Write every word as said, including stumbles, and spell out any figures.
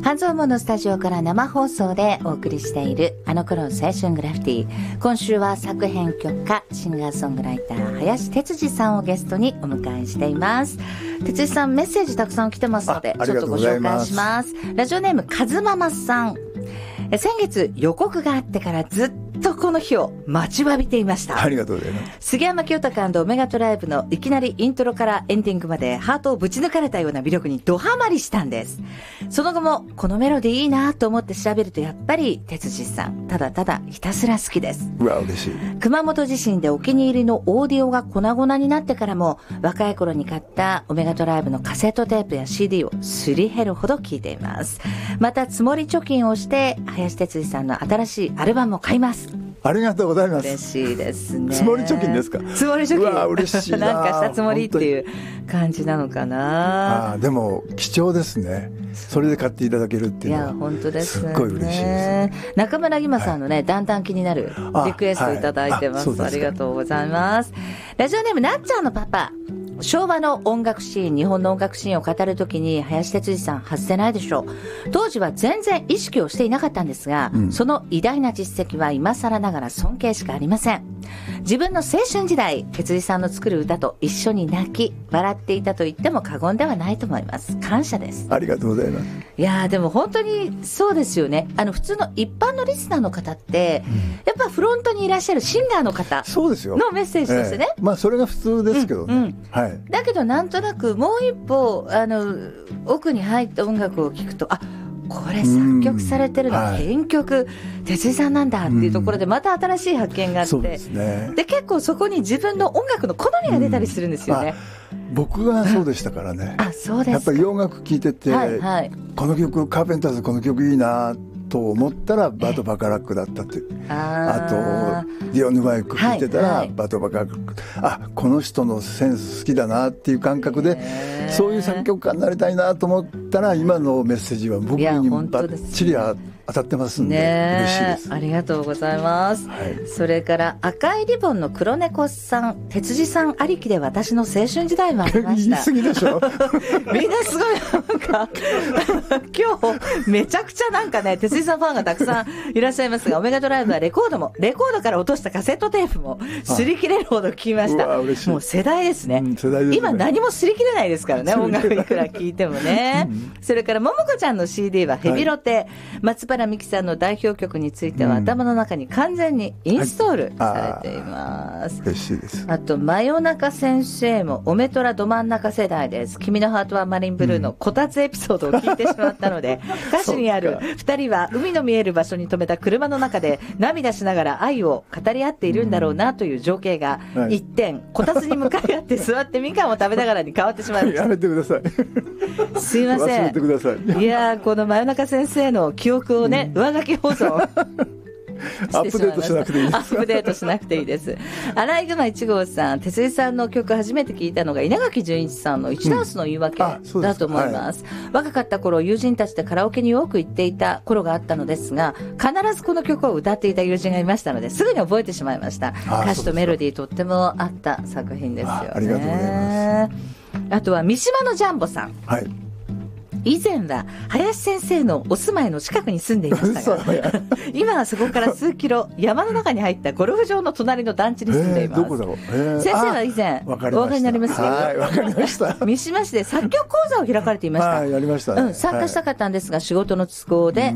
半蔵門のスタジオから生放送でお送りしているあの頃青春グラフィティ。今週は作編曲家シンガーソングライター林哲司さんをゲストにお迎えしています。哲司さん、メッセージたくさん来てますのでちょっとご紹介します。ラジオネームかずままさん。先月予告があってからずっとこの日を待ちわびていました。 ありがとうございます。 杉山清隆&オメガトライブのいきなりイントロからエンディングまでハートをぶち抜かれたような魅力にドハマりしたんです。その後もこのメロディーいいなと思って調べるとやっぱり哲司さんただただひたすら好きです。 うわ嬉しい。 熊本地震でお気に入りのオーディオが粉々になってからも若い頃に買ったオメガトライブのカセットテープや シーディー をすり減るほど聴いています。また積もり貯金をして林哲司さんの新しいアルバムを買います。 ありがとうございます。 嬉しいですね。 積もり貯金ですか。 積もり貯金。うわ嬉しいな。 なんかしたつもりっていう感じなのかな。 あでも貴重ですね。それで買っていただけるっていうのは。いや本当ですね。 すっごい嬉しいです。 中村ゆまさんのね、はい、だんだん気になるリクエストいただいてます。はい、あ, ありがとうございます。ラジオネームなっちゃんのパパ。昭和の音楽シーン、日本の音楽シーンを語るときに林哲司さん外せないでしょう。当時は全然意識をしていなかったんですが、うん、その偉大な実績は今更ながら尊敬しかありません。自分の青春時代、哲司さんの作る歌と一緒に泣き笑っていたと言っても過言ではないと思います。感謝です。 ありがとうございます。 いやーでも本当にそうですよね。あの普通の一般のリスナーの方って、うん、やっぱフロントにいらっしゃるシンガーの方のメッセージとしてね、 ええ、まあそれが普通ですけどね、うんうん、はい、 だけどなんとなくもう一歩あの奥に入った音楽を聴くと、あ、これ作曲されてるのは編曲哲司さんなんだっていうところでまた新しい発見があって、 そうですね。 で結構そこに自分の音楽の好みが出たりするんですよね。 僕がそうでしたからね。 あ、そうですか。 やっぱり洋楽聴いてて、はいはい、この曲カーペンターズこの曲いいなと思ったらバトバカラックだったっていう。あ, あとディオヌマイク聴いてたら、はいはい、バトバカラック、あ、この人のセンス好きだなっていう感覚でそういう作曲家になりたいなと思ったら今のメッセージは僕にバッチリ当たってますんで、ね、嬉しいです。 ありがとうございます、はい、それから赤いリボンの黒猫さん、哲司さんありきで私の青春時代もありました。 言い過ぎでしょみんなすごいなんか今日めちゃくちゃなんかね哲司さんファンがたくさんいらっしゃいますが、オメガドライブはレコードもレコードから落としたカセットテープも擦り切れるほど聞きました。もう世代ですね、うん、世代ですね。今何も擦り切れないですからね、音楽いくら聞いてもね、うん、それからももこちゃんの シーディー はヘビロテ、はい、松原美樹さんの代表曲については、うん、頭の中に完全にインストールされています、 はい、嬉しいです。 あと真夜中先生もオメトラど真ん中世代です。君のハートはマリンブルーのこたつエピソードを聞いてしまったので、うん、歌詞にあるふたりは海の見える場所に止めた車の中で涙しながら愛を語り合っているんだろうなという情景が一転、はい、こたつに向かい合って座ってみかんを食べながらに変わってしまいました。 やめてくださいすいません、 忘れてください。 いやこの真夜中先生の記憶をね、うん、上書き保存アップデートしなくていいです。 アップデートしなくていいです。アライグマいち号さん、哲司さんの曲初めて聞いたのが稲垣潤一さんの一ダンスの言い訳だと思います、うんはい、若かった頃友人たちでカラオケによく行っていた頃があったのですが、必ずこの曲を歌っていた友人がいましたのですぐに覚えてしまいました。歌詞とメロディーとってもあった作品ですよね。 あ, ありがとうございます。 あとは三島のジャンボさん、 はい、 以前は林先生のお住まいの近くに住んでいましたが今はそこから数キロ山の中に入ったゴルフ場の隣の団地に住んでいます、えー、どこだろう、えー、先生は以前お分かりになりますよ。 はい、わかりました。 三島市で作曲講座を開かれていました。 はい、やりましたね、 うん、参加したかったんですが、はい、仕事の都合で